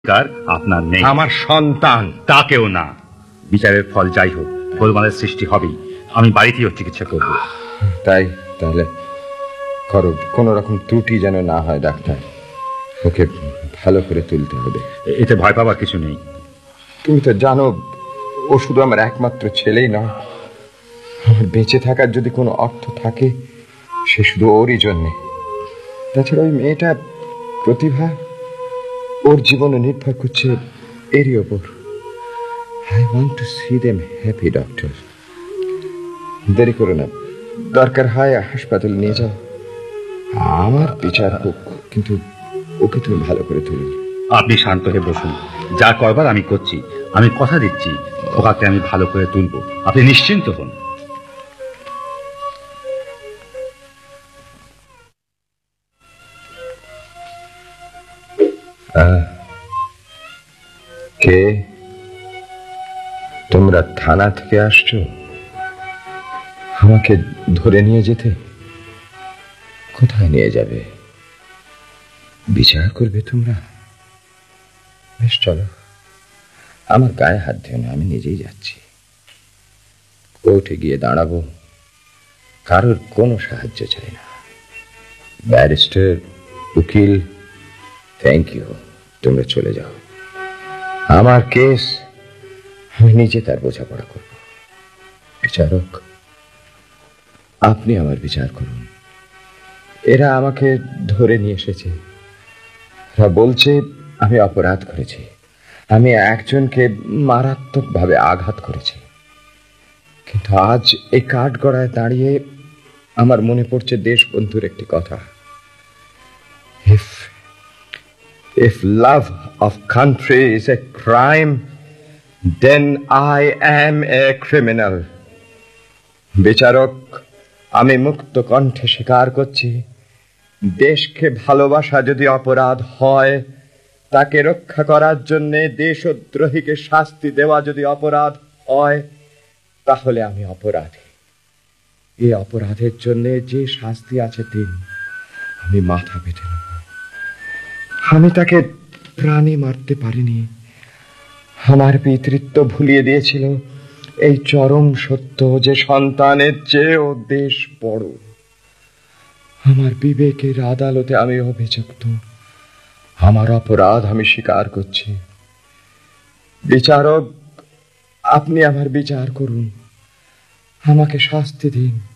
আপনার নেই। আমার সন্তান তাকেও না। বিচারের ফল যাই হোক, গোলমালের সৃষ্টি হবেই। আমি বাড়িতেই চিকিৎসা করব। তাই তাহলে করো, কোন রকম ত্রুটি যেন না হয় ডাক্তার। ওকে ভালো করে তুলতে হবে। এতে ভয় পাবার কিছু নেই। তুমি তো জানো ও শুধু আমার একমাত্র ছেলেই নয়, আমার বেঁচে থাকার যদি কোনো অর্থ থাকে সে শুধু ওরই জন্যে। তাছাড়া ওই মেয়েটা প্রতিভা, ওর জীবনে নির্ভর করছে এরই ওপর। I want to C them happy doctor. দেরি করো না, দরকার হয় হাসপাতালে নিয়ে যাও, আমার বিচার হোক, কিন্তু ওকে তুমি ভালো করে তুলুন। আপনি শান্ত হয়ে বসুন, যা করবার আমি করছি। আমি কথা দিচ্ছি ওকে আমি ভালো করে তুলব, আপনি নিশ্চিন্ত হন। কে তোমরা? থানা থেকে আসছো আমাকে ধরে নিয়ে যেতে? কোথায় নিয়ে যাবে? বিচার করবে তোমরা? বেশ, চলো, আমার গায়ে হাত দিও না, আমি নিজেই যাচ্ছি। কোর্টে গিয়ে দাঁড়াবো, কারোর কোনো সাহায্য চাই না। ব্যারিস্টার, উকিল, থ্যাংক ইউ, তোমরা চলে যাও। আমার কেস আমি নিজে তার বোঝাপড়া করব। বিচারক, আপনি আমার বিচার করুন। এরা আমাকে ধরে নিয়ে এসেছে, এরা বলছে আমি অপরাধ করেছি, আমি একজনকে মারাত্মকভাবে আঘাত করেছি। কিন্তু আজ এই কাঠগড়ায় দাঁড়িয়ে আমার মনে পড়ছে দেশবন্ধুর একটি কথা, If love of country is a crime, then I am a criminal. বিচারক, আমি মুক্ত কণ্ঠে স্বীকার করছি, দেশকে ভালোবাসা যদি অপরাধ হয়, তাকে রক্ষা করার জন্য দেশদ্রোহীকে শাস্তি দেওয়া যদি অপরাধ হয়, তাহলে আমি অপরাধী। এই অপরাধের জন্য যে শাস্তি আছে দিন, আমি মাথা পেতে নেব। আমি তাকে প্রাণে মারতে পারিনি, আমার পিতৃত্ব ভুলিয়ে দিয়েছিল এই চরম সত্য যে সন্তানের চেয়েও দেশ বড়। আমার বিবেকের আদালতে আমি অভিযুক্ত, আমার অপরাধ আমি স্বীকার করছি। বিচারক, আপনি আমার বিচার করুন, আমাকে শাস্তি দিন।